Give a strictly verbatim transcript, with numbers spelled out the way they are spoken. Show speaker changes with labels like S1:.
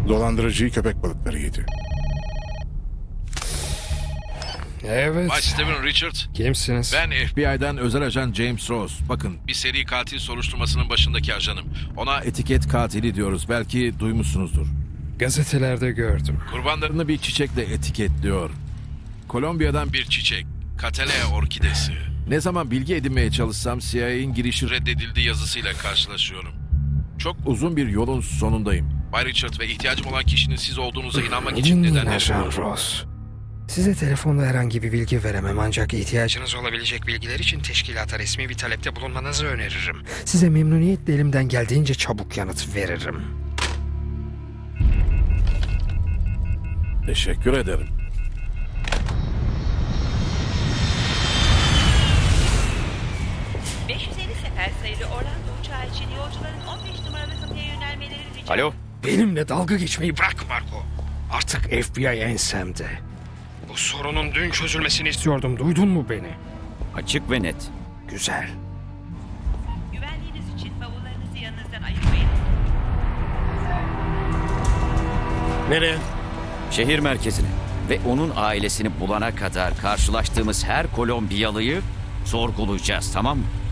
S1: Dolandırıcıyı köpek balıkları yedi.
S2: Evet.
S3: Bay Steven Richard.
S2: Kimsiniz?
S3: Ben F B I'den özel ajan James Rose. Bakın, bir seri katil soruşturmasının başındaki ajanım. Ona etiket katili diyoruz. Belki duymuşsunuzdur.
S2: Gazetelerde gördüm.
S3: Kurbanlarını bir çiçekle etiketliyor. Kolombiya'dan bir çiçek. Cattleya orkidesi. Ne zaman bilgi edinmeye çalışsam C I A'nin girişi reddedildi yazısıyla karşılaşıyorum. Çok uzun bir yolun sonundayım. Bay Richard ve ihtiyacım olan kişinin siz olduğunuza inanmak için
S2: Dinleyin
S3: nedenler
S2: Ajan
S3: var.
S2: Ross. Size telefonda herhangi bir bilgi veremem, ancak ihtiyacınız olabilecek bilgiler için teşkilata resmi bir talepte bulunmanızı öneririm. Size memnuniyetle elimden geldiğince çabuk yanıt veririm.
S3: Teşekkür ederim.
S4: beş yüz elli sefer sayılı Orlando uçağı için yolcuların on beş numaralı kapıya yönelmeleri rica
S5: Alo?
S2: Benimle dalga geçmeyi bırak Marco. Artık F B I ensemde. Bu sorunun dün çözülmesini istiyordum. Duydun mu beni?
S5: Açık ve net.
S2: Güzel.
S4: Güvenliğiniz için bavullarınızı yanınızdan ayırmayın.
S6: Nereye?
S5: Şehir merkezine ve onun ailesini bulana kadar karşılaştığımız her Kolombiyalıyı sorgulayacağız, tamam mı?